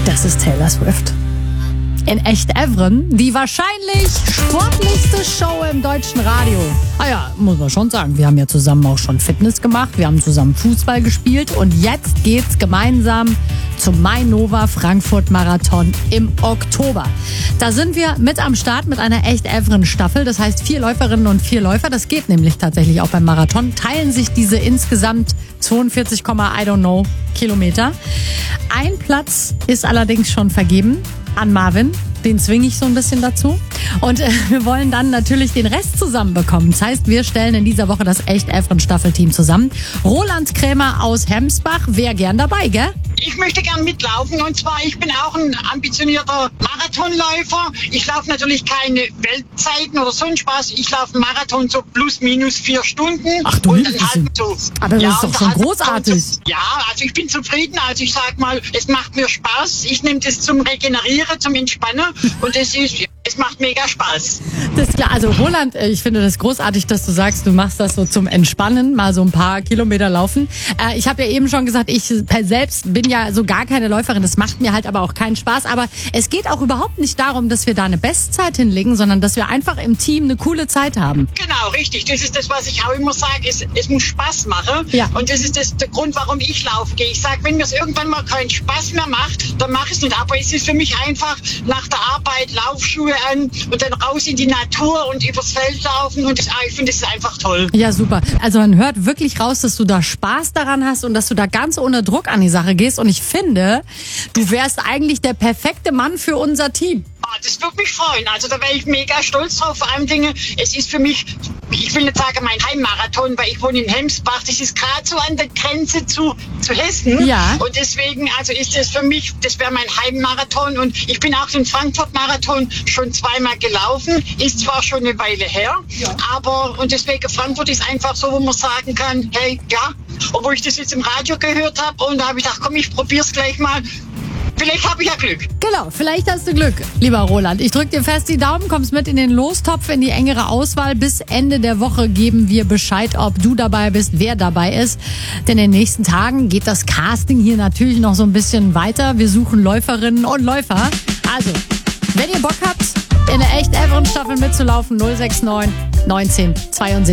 Das ist Taylor Swift. In Echt-Evren, die wahrscheinlich sportlichste Show im deutschen Radio. Ah ja, muss man schon sagen, wir haben ja zusammen auch schon Fitness gemacht, wir haben zusammen Fußball gespielt und jetzt geht's gemeinsam zum Mainova Frankfurt Marathon im Oktober. Da sind wir mit am Start mit einer Echt-Evren-Staffel, das heißt 4 Läuferinnen und 4 Läufer, das geht nämlich tatsächlich auch beim Marathon, teilen sich diese insgesamt 42, I don't know Kilometer. Ein Platz ist allerdings schon vergeben an Marvin, den zwinge ich so ein bisschen dazu. Und wir wollen dann natürlich den Rest zusammenbekommen. Das heißt, wir stellen in dieser Woche das Echt-Evren-Staffelteam zusammen. Roland Krämer aus Hemsbach wäre gern dabei, gell? Ich möchte gern mitlaufen und zwar, ich bin auch ein ambitionierter Marathonläufer. Ich laufe natürlich keine Weltzeiten oder sonst was. Ich laufe Marathon so plus minus 4 Stunden. Ach du und dann halt so. Aber das ist doch schon großartig. Ja, also ich bin zufrieden. Also ich sag mal, es macht mir Spaß. Ich nehme das zum Regenerieren, zum Entspannen und es macht mega Spaß. Das ist klar. Also Roland, ich finde das großartig, dass du sagst, du machst das so zum Entspannen, mal so ein paar Kilometer laufen. Ich habe ja eben schon gesagt, ich selbst bin ja so gar keine Läuferin. Das macht mir halt aber auch keinen Spaß. Aber es geht auch überhaupt nicht darum, dass wir da eine Bestzeit hinlegen, sondern dass wir einfach im Team eine coole Zeit haben. Genau, richtig. Das ist das, was ich auch immer sage. Es muss Spaß machen. Ja. Und das ist der Grund, warum ich laufen gehe. Ich sage, wenn mir es irgendwann mal keinen Spaß mehr macht, dann mache ich es nicht. Aber es ist für mich einfach nach der Arbeit Laufschuhe an und dann raus in die Natur und übers Feld laufen. Und ich finde, das ist einfach toll. Ja, super. Also man hört wirklich raus, dass du da Spaß daran hast und dass du da ganz ohne Druck an die Sache gehst. Und ich finde, du wärst eigentlich der perfekte Mann für unser Team. Das würde mich freuen. Also da wäre ich mega stolz drauf. Vor allem Dinge, es ist für mich, ich will nicht sagen mein Heimmarathon, weil ich wohne in Hemsbach. Das ist gerade so an der Grenze zu Hessen. Ja. Und deswegen, also ist das für mich, das wäre mein Heimmarathon. Und ich bin auch den Frankfurt-Marathon schon 2-mal gelaufen. Ist zwar schon eine Weile her, aber, und deswegen Frankfurt ist einfach so, wo man sagen kann, hey, ja, obwohl ich das jetzt im Radio gehört habe und da habe ich gedacht, komm, ich probier's gleich mal. Vielleicht habe ich ja Glück. Genau, vielleicht hast du Glück, lieber Roland. Ich drücke dir fest die Daumen, kommst mit in den Lostopf, in die engere Auswahl. Bis Ende der Woche geben wir Bescheid, ob du dabei bist, wer dabei ist. Denn in den nächsten Tagen geht das Casting hier natürlich noch so ein bisschen weiter. Wir suchen Läuferinnen und Läufer. Also, wenn ihr Bock habt, in der Echt-Evren-Staffel mitzulaufen, 069 19 72